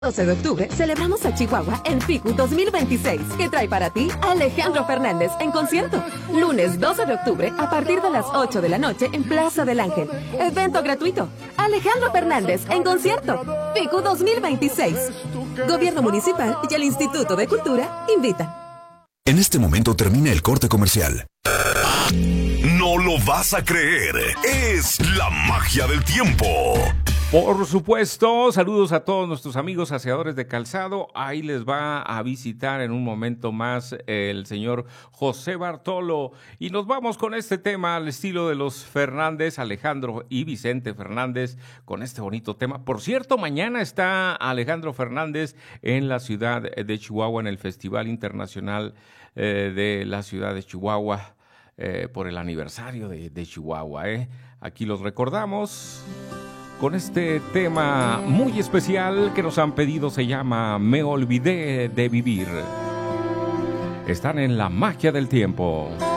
12 de octubre celebramos a Chihuahua en FICU 2026, que trae para ti a Alejandro Fernández en concierto. Lunes 12 de octubre a partir de las 8 de la noche en Plaza del Ángel. Evento gratuito. Alejandro Fernández en concierto. FICU 2026. Gobierno Municipal y el Instituto de Cultura invitan. En este momento termina el corte comercial. No lo vas a creer. Es la magia del tiempo. Por supuesto, saludos a todos nuestros amigos aseadores de calzado. Ahí les va a visitar en un momento más el señor José Bartolo. Y nos vamos con este tema al estilo de los Fernández, Alejandro y Vicente Fernández, con este bonito tema. Por cierto, mañana está Alejandro Fernández en la ciudad de Chihuahua, en el Festival Internacional de la ciudad de Chihuahua, por el aniversario de Chihuahua. Aquí los recordamos con este tema muy especial que nos han pedido. Se llama Me Olvidé de Vivir. Están en la magia del tiempo.